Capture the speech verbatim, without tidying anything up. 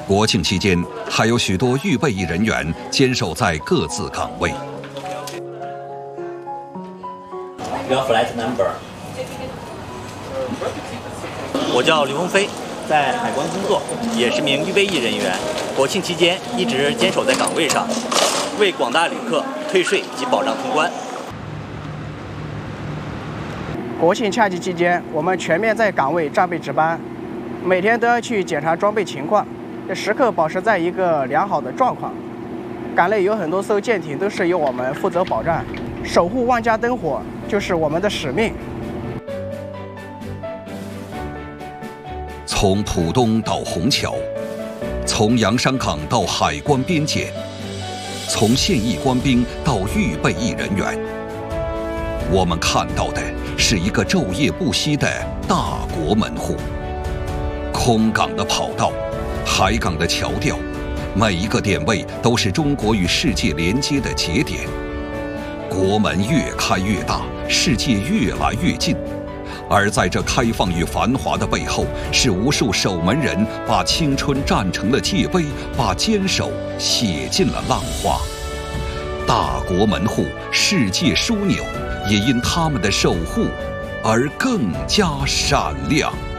国庆期间，还有许多预备役人员坚守在各自岗位。 Your flight number。 我叫刘峰飞，在海关工作，也是名预备役人员。国庆期间一直坚守在岗位上，为广大旅客退税及保障通关。 国庆假期期间，我们全面在岗位战备值班，每天都要去检查装备情况，要时刻保持在一个良好的状况。港内有很多艘舰艇都是由我们负责保障，守护万家灯火就是我们的使命。 从浦东到虹桥，从洋山港到海关边检，从现役官兵到预备役人员，我们看到的是一个昼夜不息的大国门户。空港的跑道，海港的桥吊，每一个点位都是中国与世界连接的节点。国门越开越大，世界越来越近。而在这开放与繁华的背后，是无数守门人把青春站成了界碑，把坚守写进了浪花。大国门户，世界枢纽，也因他们的守护而更加闪亮。